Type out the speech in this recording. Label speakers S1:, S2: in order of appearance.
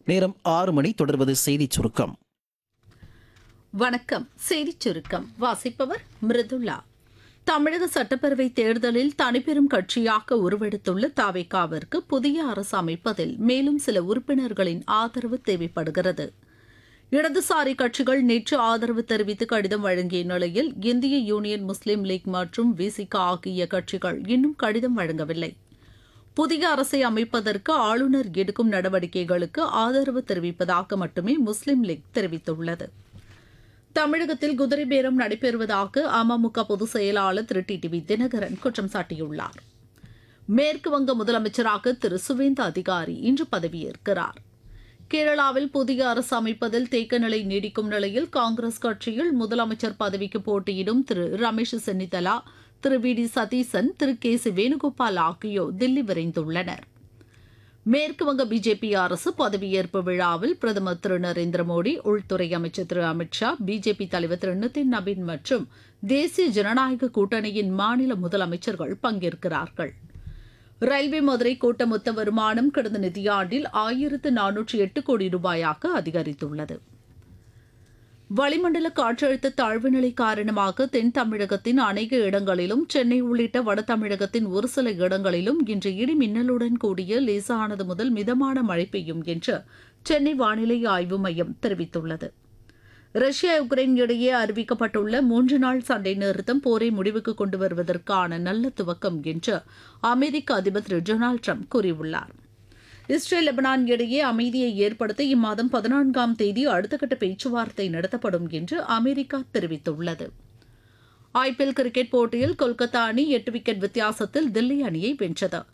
S1: நேரம் 6 மணி. தொடர்வது செய்திச் சுருக்கம்.
S2: வணக்கம். செய்திச் சுருக்கம் வாசிப்பவர் மிருதுளா. தமிழக சட்டப்பேரவை தேர்தலில் தனிப்பெரும் கட்சியாக உருவெடுத்துள்ள தவிகாவிற்கு புதிய அரசு அமைப்பதில் மேலும் சில உறுப்பினர்களின் ஆதரவு தேவைப்படுகிறது. இடதுசாரி கட்சிகள் நேற்று ஆதரவு தெரிவித்து கடிதம் வழங்கிய நிலையில் இந்திய யூனியன் முஸ்லீம் லீக் மற்றும் விசிக ஆகிய கட்சிகள் இன்னும் கடிதம் வழங்கவில்லை. புதிய அரசை அமைப்பதற்கு ஆளுநர் எடுக்கும் நடவடிக்கைகளுக்கு ஆதரவு தெரிவிப்பதாக மட்டுமே முஸ்லீம் லீக் தெரிவித்துள்ளது. தமிழகத்தில் குதிரை பேரம் நடைபெறுவதாக அமமுக பொதுச் செயலாளர் திரு டிடிவி தினகரன் குற்றம் சாட்டியுள்ளார். மேற்குவங்க முதலமைச்சராக திரு சுவேந்த அதிகாரி இன்று பதவியேற்கிறார். கேரளாவில் புதிய அரசு அமைப்பதில் தேக்க நிலை நீடிக்கும் நிலையில் காங்கிரஸ் கட்சியில் முதலமைச்சர் பதவிக்கு போட்டியிடும் திரு ரமேஷ் சென்னிதலா, திரு we D Satheesan, Thiru K C Venugopal ஆகியோர் தில்லி விரைந்துள்ளனர். மேற்குவங்க பிஜேபி அரசு பதவியேற்பு விழாவில் பிரதமர் திரு நரேந்திர மோடி, உள்துறை அமைச்சர் திரு அமித் ஷா, பிஜேபி தலைவர் திரு நிதின் நபீன் மற்றும் தேசிய ஜனநாயக கூட்டணியின் மாநில முதலமைச்சர்கள் பங்கேற்கிறார்கள். ரயில்வே மதுரை கோட்ட மொத்த வருமானம் கடந்த நிதியாண்டில் 1408 கோடி ரூபாயாக அதிகரித்துள்ளது. வளிமண்டல காற்றழுத்த தாழ்வு நிலை காரணமாக தென் தமிழகத்தின் அநேக இடங்களிலும் சென்னை உள்ளிட்ட வட தமிழகத்தின் ஒரு சில இடங்களிலும் இன்று இடி மின்னலுடன் கூடிய லேசானது முதல் மிதமான மழை பெய்யும் என்று சென்னை வானிலை ஆய்வு மையம் தெரிவித்துள்ளது. ரஷ்யா உக்ரைன் இடையே அறிவிக்கப்பட்டுள்ள 3 நாள் சண்டை நிறுத்தம் போரை முடிவுக்கு கொண்டு வருவதற்கான நல்ல துவக்கம் என்று அமெரிக்க அதிபர் திரு டொனால்டு டிரம்ப் கூறியுள்ளார். இஸ்ரேல் லெபனான் இடையே அமைதியை ஏற்படுத்த இம்மாதம் 14ஆம் தேதி அடுத்த கட்ட பேச்சுவார்த்தை நடத்தப்படும் என்று அமெரிக்கா தெரிவித்துள்ளது. ஐபிஎல் கிரிக்கெட் போட்டியில் கொல்கத்தா அணி 8 விக்கெட் வித்தியாசத்தில் தில்லி அணியை வென்றது.